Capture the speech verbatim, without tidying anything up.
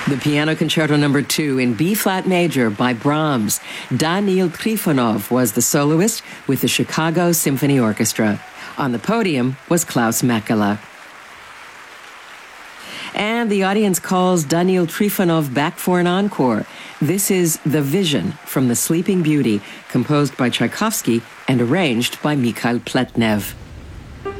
The Piano Concerto Number two in B-flat major by Brahms. Daniil Trifonov was the soloist with the Chicago Symphony Orchestra. On the podium was Klaus Mäkelä. And the audience calls Daniil Trifonov back for an encore. This is The Vision from The Sleeping Beauty, composed by Tchaikovsky and arranged by Mikhail Pletnev.